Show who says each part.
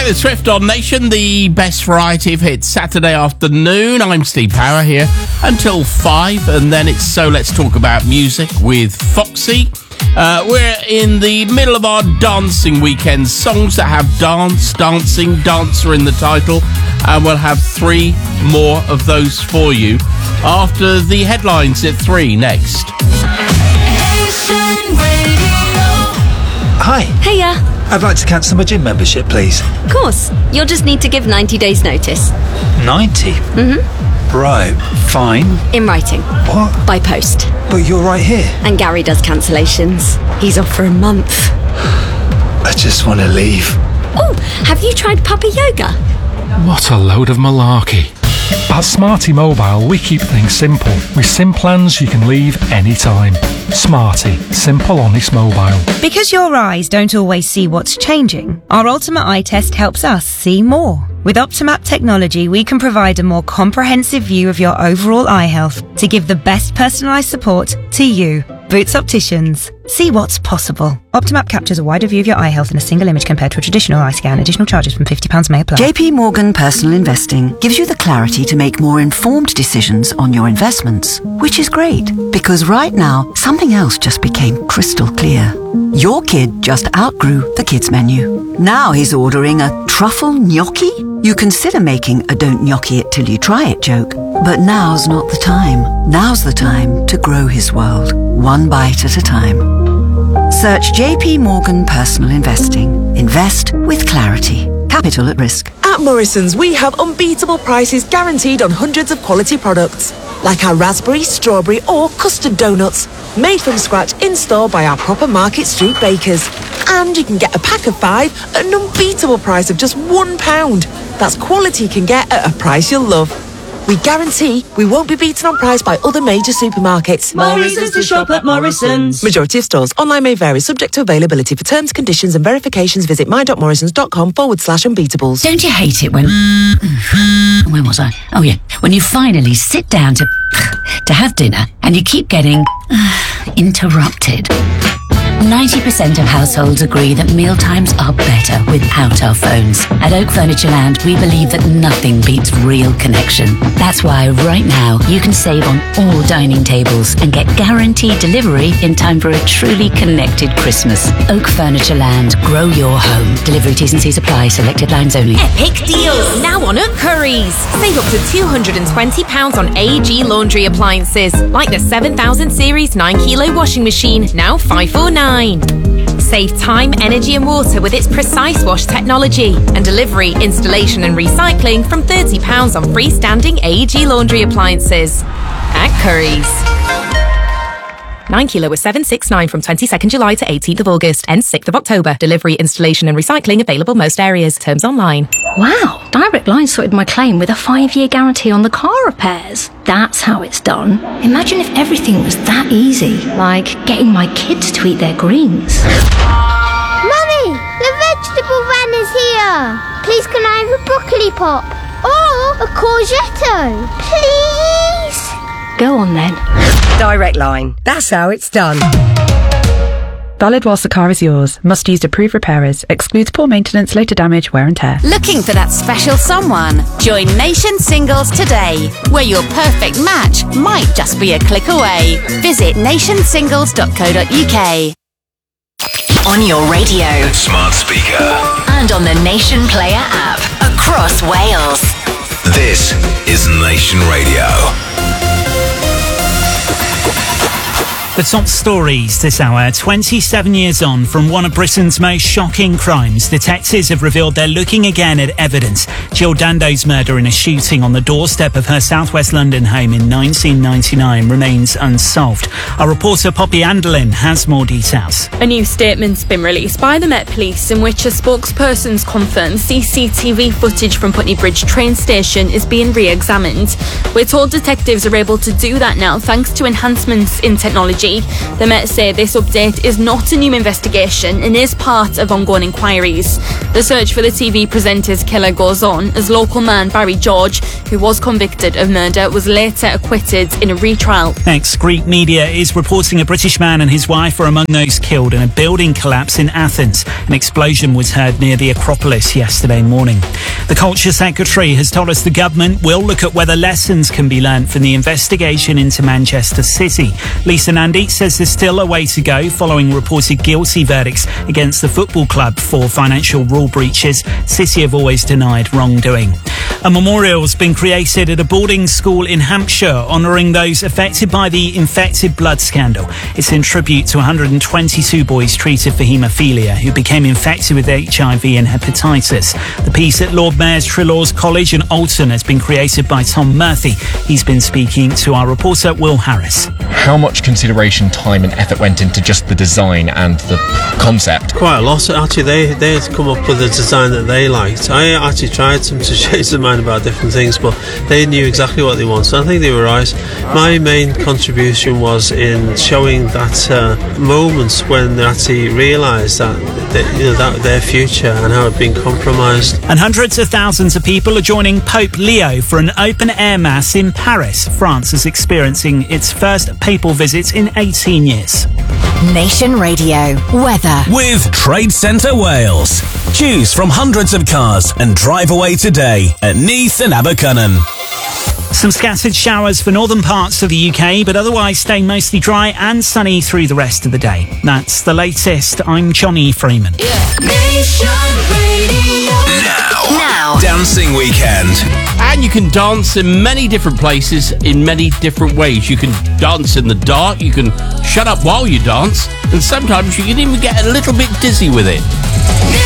Speaker 1: Taylor Swift on Nation, the best variety of hits. Saturday afternoon, I'm Steve Power here until 5, and then it's So Let's Talk About Music with Foxy. We're in the middle of our dancing weekend, songs that have dancing, dancer in the title, and we'll have 3 more of those for you after the headlines at 3 next.
Speaker 2: Hi.
Speaker 3: Hiya.
Speaker 2: I'd like to cancel my gym membership, please.
Speaker 3: Of course. You'll just need to give 90 days notice.
Speaker 2: 90?
Speaker 3: Mm-hmm.
Speaker 2: Right, fine.
Speaker 3: In writing.
Speaker 2: What?
Speaker 3: By post.
Speaker 2: But you're right here.
Speaker 3: And Gary does cancellations. He's off for a month.
Speaker 2: I just want to leave.
Speaker 3: Oh, have you tried Puppy Yoga?
Speaker 4: What a load of malarkey. At Smarty Mobile, we keep things simple. With SIM plans you can leave anytime. Smarty, simple, honest mobile.
Speaker 5: Because your eyes don't always see what's changing, our Ultimate Eye Test helps us see more. With Optimap technology, we can provide a more comprehensive view of your overall eye health to give the best personalised support to you. Boots Opticians. See what's possible. Optimap captures a wider view of your eye health in a single image compared to a traditional eye scan. Additional charges from £50 may apply.
Speaker 6: JP Morgan Personal Investing gives you the clarity to make more informed decisions on your investments, which is great because right now something else just became crystal clear. Your kid just outgrew the kids menu. Now he's ordering a truffle gnocchi. You consider making a don't gnocchi it till you try it joke, but now's not the time. Now's the time to grow his world, one bite at a time. Search JP Morgan Personal Investing. Invest with clarity. Capital at risk.
Speaker 7: At Morrison's, we have unbeatable prices guaranteed on hundreds of quality products, like our raspberry, strawberry or custard donuts, made from scratch in-store by our proper Market Street bakers. And you can get a pack of 5 at an unbeatable price of just £1. That's quality you can get at a price you'll love. We guarantee we won't be beaten on price by other major supermarkets.
Speaker 8: More reasons to shop at Morrison's.
Speaker 7: Majority of stores. Online may vary, subject to availability. For terms, conditions and verifications, visit my.morrisons.com/unbeatables.
Speaker 9: Don't you hate it when... Where was I? Oh, yeah. When you finally sit down to have dinner and you keep getting interrupted. 90% of households agree that mealtimes are better without our phones. At Oak Furniture Land, we believe that nothing beats real connection. That's why right now you can save on all dining tables and get guaranteed delivery in time for a truly connected Christmas. Oak Furniture Land, grow your home. Delivery T's and C's apply, selected lines only.
Speaker 10: Epic deals now on at Currys. Save up to £220 on AEG laundry appliances, like the 7000 series 9kg washing machine, now $549. Save time, energy and water with its Precise Wash technology, and delivery, installation and recycling from £30 on freestanding AEG laundry appliances. At Currys. 9kg was $769 from 22nd July to 18th of August. Ends 6th of October. Delivery, installation and recycling available most areas. Terms online.
Speaker 11: Wow, Direct Line sorted my claim with a 5-year guarantee on the car repairs. That's how it's done. Imagine if everything was that easy, like getting my kids to eat their greens.
Speaker 12: Mummy, the vegetable van is here. Please can I have a broccoli pop? Or a courgette? Please?
Speaker 11: Go on then.
Speaker 13: Direct Line. That's how it's done.
Speaker 14: Valid whilst the car is yours. Must use approved repairers. Excludes poor maintenance, later damage, wear and tear.
Speaker 15: Looking for that special someone? Join Nation Singles today, where your perfect match might just be a click away. Visit nationsingles.co.uk. On your radio,
Speaker 16: smart speaker,
Speaker 15: and on the Nation Player app across Wales.
Speaker 16: This is Nation Radio.
Speaker 17: The top stories this hour. 27 years on from one of Britain's most shocking crimes, detectives have revealed they're looking again at evidence. Jill Dando's murder in a shooting on the doorstep of her southwest London home in 1999 remains unsolved. Our reporter Poppy Andelin has more details.
Speaker 18: A new statement's been released by the Met Police in which a spokesperson's confirmed CCTV footage from Putney Bridge train station is being re-examined. We're told detectives are able to do that now thanks to enhancements in technology AG. The Met say this update is not a new investigation and is part of ongoing inquiries. The search for the TV presenter's killer goes on as local man Barry George, who was convicted of murder, was later acquitted in a retrial.
Speaker 17: Next, Greek media is reporting a British man and his wife are among those killed in a building collapse in Athens. An explosion was heard near the Acropolis yesterday morning. The Culture Secretary has told us the government will look at whether lessons can be learnt from the investigation into Manchester City. Lisa Nandy says there's still a way to go following reported guilty verdicts against the football club for financial rule breaches. City have always denied wrongdoing. A memorial's been created at a boarding school in Hampshire honouring those affected by the infected blood scandal. It's in tribute to 122 boys treated for haemophilia who became infected with HIV and hepatitis. The piece at Lord Mayor's Trelawn's College in Alton has been created by Tom Murphy. He's been speaking to our reporter Will Harris.
Speaker 19: How much consideration, time and effort went into just the design and the concept?
Speaker 20: Quite a lot. Actually, they had come up with a design that they liked. I actually tried to change their mind about different things, but they knew exactly what they wanted. I think they were right. My main contribution was in showing that moment when they actually realised that, that their future and how it had been compromised.
Speaker 17: And hundreds of thousands of people are joining Pope Leo for an open-air mass in Paris. France is experiencing its first papal visit in 18 years.
Speaker 15: Nation Radio weather
Speaker 16: with Trade Centre Wales. Choose from hundreds of cars and drive away today at Neath and Abercynon.
Speaker 17: Some scattered showers for northern parts of the UK, but otherwise stay mostly dry and sunny through the rest of the day. That's the latest. I'm Johnny Freeman.
Speaker 16: Nation Radio. Now, Dancing Weekend.
Speaker 1: And you can dance in many different places in many different ways. You can dance in the dark, you can shut up while you dance, and sometimes you can even get a little bit dizzy with it.